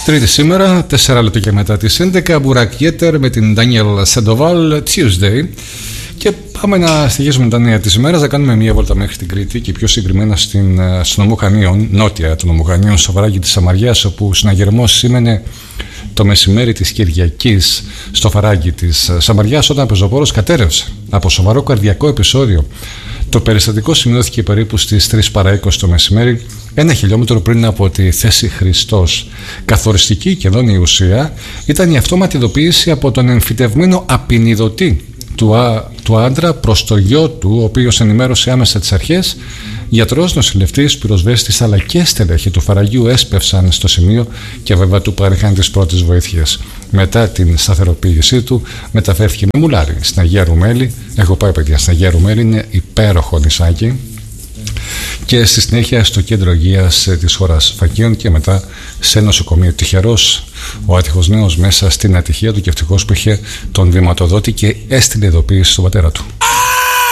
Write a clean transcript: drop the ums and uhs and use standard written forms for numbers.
Τρίτη σήμερα, 4 λεπτά μετά τις 11, Μπουράκ Γέτερ με την Daniel Sandoval, Tuesday. Και πάμε να στοιχίσουμε τα νέα της ημέρας, να κάνουμε μια βόλτα μέχρι την Κρήτη και πιο συγκεκριμένα στο νομό Χανίων, νότια του νομού Χανίων, στο Φαράγγι της Σαμαριάς, όπου συναγερμός σήμαινε το μεσημέρι της Κυριακής στο Φαράγγι της Σαμαριάς, όταν ο πεζοπόρος κατέρευσε από σοβαρό καρδιακό επεισόδιο. Το περιστατικό σημειώθηκε περίπου στις 3 παρά 20 το μεσημέρι, 1 χιλιόμετρο πριν από τη θέση Χριστός. Καθοριστική και εδώ η ουσία ήταν η αυτόματη ειδοποίηση από τον εμφυτευμένο απεινιδωτή του άντρα προς το γιο του, ο οποίος ενημέρωσε άμεσα τις αρχές. Γιατρός, νοσηλευτής, πυροσβέστης αλλά και στελέχη του Φαραγγιού έσπευσαν στο σημείο και βέβαια του παρέχαν τις πρώτες βοήθειες. Μετά την σταθεροποίησή του μεταφέρθηκε με μουλάρι στην Αγία Ρουμέλη. Έχω πάει, παιδιά, στην Αγία Ρουμέλη, είναι υπέροχο νησάκι. Και στη συνέχεια στο κέντρο υγείας της χώρας Φακίων και μετά σε νοσοκομείο. Τυχερός ο άτυχος νέος μέσα στην ατυχία του και ευτυχώς που είχε τον βηματοδότη και έστειλε ειδοποίηση στον πατέρα του.